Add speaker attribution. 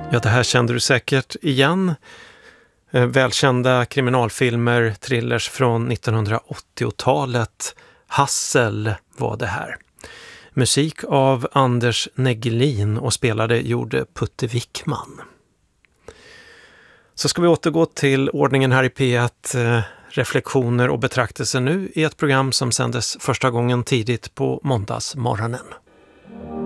Speaker 1: Ja, det här kände du säkert igen. Välkända kriminalfilmer, thrillers från 1980-talet. Hassel var det här. Musik av Anders Negelin och spelade gjorde Putte Wickman. Så ska vi återgå till ordningen här i P1, reflektioner och betraktelser nu i ett program som sändes första gången tidigt på måndagsmorgonen.